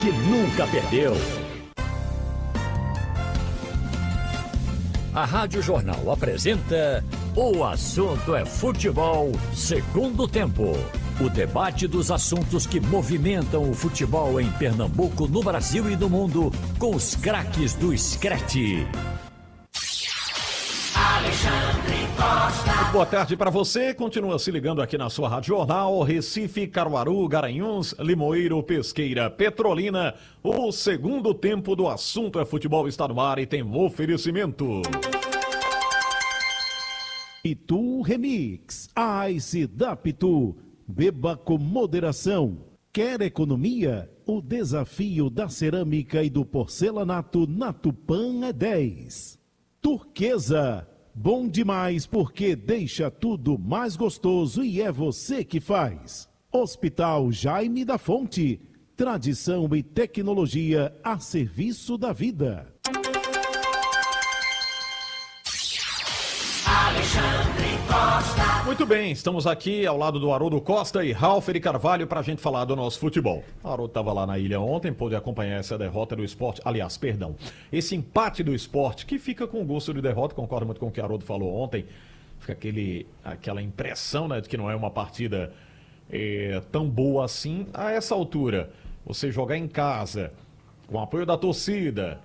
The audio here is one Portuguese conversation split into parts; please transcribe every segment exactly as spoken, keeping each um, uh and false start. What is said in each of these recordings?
que nunca perdeu. A Rádio Jornal apresenta O Assunto é Futebol, segundo tempo. O debate dos assuntos que movimentam o futebol em Pernambuco, no Brasil e no mundo, com os craques do Screte. Alexandre Costa. Muito boa tarde para você. Continua se ligando aqui na sua Rádio Jornal. Recife, Caruaru, Garanhuns, Limoeiro, Pesqueira, Petrolina. O segundo tempo do Assunto é Futebol está no ar e tem um oferecimento. Itu Remix, Ice da Pitu. Beba com moderação. Quer economia? O desafio da cerâmica e do porcelanato na Tupã é dez. Turquesa. Bom demais porque deixa tudo mais gostoso e é você que faz. Hospital Jaime da Fonte. Tradição e tecnologia a serviço da vida. Alexandre Costa. Muito bem, estamos aqui ao lado do Haroldo Costa e Ralfer Carvalho para a gente falar do nosso futebol. O Haroldo estava lá na ilha ontem, pôde acompanhar essa derrota do Sport, aliás, perdão, esse empate do Sport, que fica com gosto de derrota, concordo muito com o que o Haroldo falou ontem, fica aquele, aquela impressão, né, de que não é uma partida é, tão boa assim. A essa altura, você jogar em casa, com o apoio da torcida,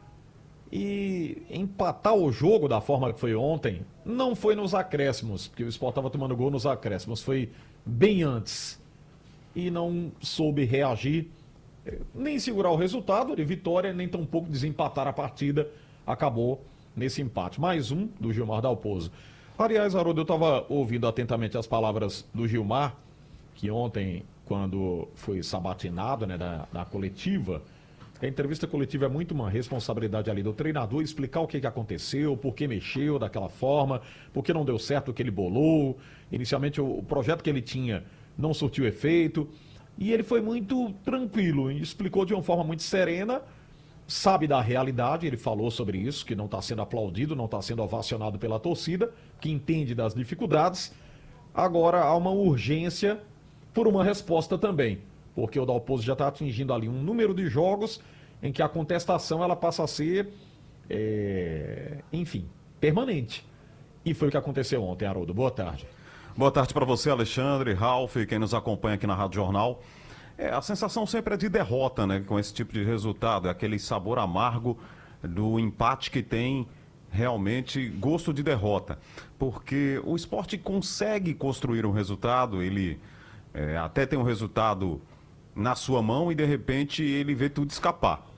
e empatar o jogo da forma que foi ontem, não foi nos acréscimos, porque o Sport estava tomando gol nos acréscimos, foi bem antes. E não soube reagir, nem segurar o resultado de vitória, nem tampouco desempatar a partida. Acabou nesse empate. Mais um do Gilmar Dalpozo. Aliás, Haroldo, eu estava ouvindo atentamente as palavras do Gilmar, que ontem, quando foi sabatinado, né, da, da coletiva, a entrevista coletiva é muito uma responsabilidade ali do treinador explicar o que, que aconteceu, por que mexeu daquela forma, por que não deu certo o que ele bolou. Inicialmente o, o projeto que ele tinha não surtiu efeito. E ele foi muito tranquilo e explicou de uma forma muito serena, sabe da realidade, ele falou sobre isso, que não está sendo aplaudido, não está sendo ovacionado pela torcida, que entende das dificuldades. Agora há uma urgência por uma resposta também, porque o Dalpozo já está atingindo ali um número de jogos em que a contestação ela passa a ser, é, enfim, permanente. E foi o que aconteceu ontem, Haroldo. Boa tarde. Boa tarde para você, Alexandre, Ralf, quem nos acompanha aqui na Rádio Jornal. É, a sensação sempre é de derrota, né, com esse tipo de resultado, é aquele sabor amargo do empate que tem realmente gosto de derrota, porque o esporte consegue construir um resultado, ele é, até tem um resultado na sua mão e de repente ele vê tudo escapar.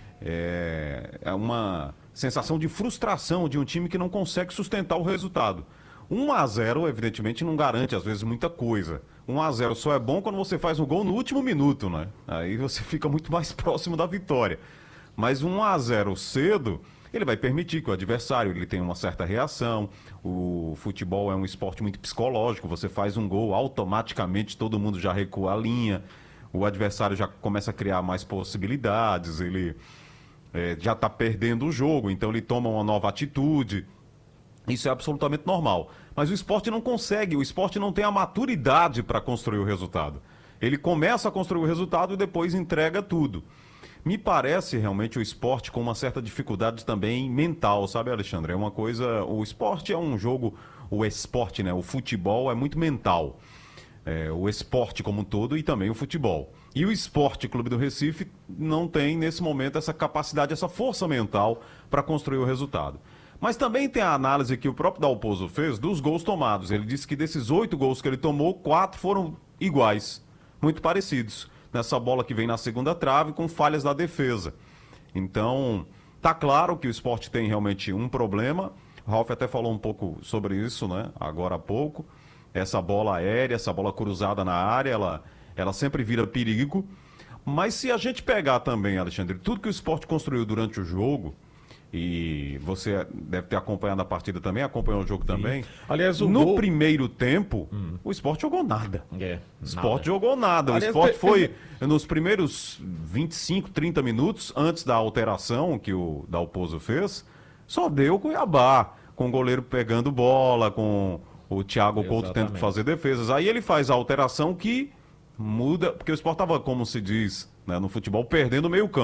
É, é uma sensação de frustração de um time que não consegue sustentar o resultado. um a zero evidentemente não garante às vezes muita coisa. um a zero só é bom quando você faz um gol no último minuto, né? Aí você fica muito mais próximo da vitória. Mas um a zero cedo, ele vai permitir que o adversário ele tenha uma certa reação. O futebol é um esporte muito psicológico, você faz um gol, automaticamente todo mundo já recua a linha. O adversário já começa a criar mais possibilidades, ele é, já está perdendo o jogo, então ele toma uma nova atitude. Isso é absolutamente normal. Mas o esporte não consegue, o esporte não tem a maturidade para construir o resultado. Ele começa a construir o resultado e depois entrega tudo. Me parece realmente o esporte com uma certa dificuldade também mental, sabe, Alexandre? É uma coisa, o esporte é um jogo, o esporte, né, o futebol é muito mental. É, o esporte como um todo e também o futebol. E o Esporte Clube do Recife não tem, nesse momento, essa capacidade, essa força mental para construir o resultado. Mas também tem a análise que o próprio Dalpozo fez dos gols tomados. Ele disse que desses oito gols que ele tomou, quatro foram iguais, muito parecidos. Nessa bola que vem na segunda trave, com falhas da defesa. Então, tá claro que o esporte tem realmente um problema. O Ralf até falou um pouco sobre isso, né, agora há pouco. Essa bola aérea, essa bola cruzada na área, ela, ela sempre vira perigo. Mas se a gente pegar também, Alexandre, tudo que o esporte construiu durante o jogo, e você deve ter acompanhado a partida também, acompanhou o jogo Sim. também. Aliás, o no gol... primeiro tempo, hum. o esporte jogou nada. É, o esporte nada. jogou nada. Aliás, o esporte foi, nos primeiros vinte e cinco, trinta minutos, antes da alteração que o Dalpozo fez, só deu Cuiabá, com o goleiro pegando bola, com o Thiago Couto tendo que fazer defesas. Aí ele faz a alteração que Muda, porque o Sport estava, como se diz, né, no futebol, perdendo o meio campo.